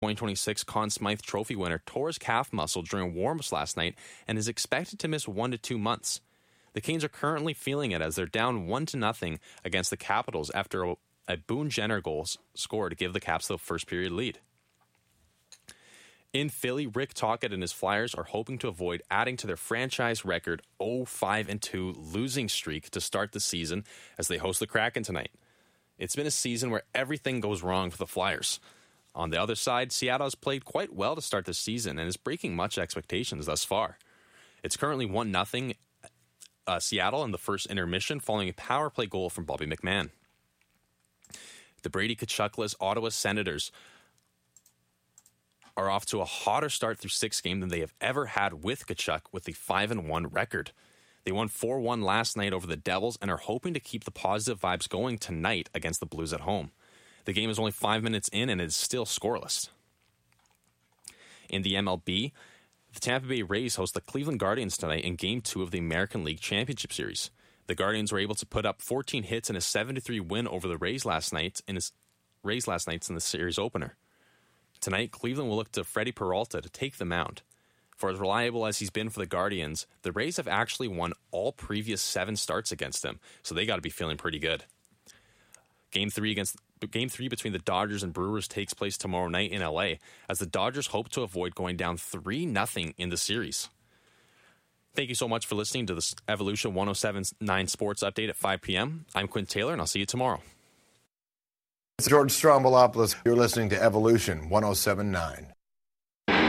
2026 Conn Smythe Trophy winner tore his calf muscle during warm-ups last night and is expected to miss 1 to 2 months. The Canes are currently feeling it as they're down 1-0 against the Capitals after a Boone Jenner goal scored to give the Caps the first period lead. In Philly, Rick Tocchet and his Flyers are hoping to avoid adding to their franchise record 0-5-2 losing streak to start the season as they host the Kraken tonight. It's been a season where everything goes wrong for the Flyers. On the other side, Seattle has played quite well to start the season and is breaking much expectations thus far. It's currently 1-0 Seattle in the first intermission following a power play goal from Bobby McMahon. The Brady Tkachuk-less Ottawa Senators are off to a hotter start through 6 games than they have ever had with Tkachuk with a 5-1 record. They won 4-1 last night over the Devils and are hoping to keep the positive vibes going tonight against the Blues at home. The game is only 5 minutes in and it is still scoreless. In the MLB, the Tampa Bay Rays host the Cleveland Guardians tonight in Game 2 of the American League Championship Series. The Guardians were able to put up 14 hits in a 7-3 win over the Rays last night in the series opener. Tonight, Cleveland will look to Freddie Peralta to take the mound. For as reliable as he's been for the Guardians, the Rays have actually won all previous 7 starts against him, so they got to be feeling pretty good. Game 3 between the Dodgers and Brewers takes place tomorrow night in LA, as the Dodgers hope to avoid going down 3-0 in the series. Thank you so much for listening to this Evolution 107.9 Sports Update at 5 p.m. I'm Quinn Taylor, and I'll see you tomorrow. It's George Stroumboulopoulos. You're listening to Evolution 107.9.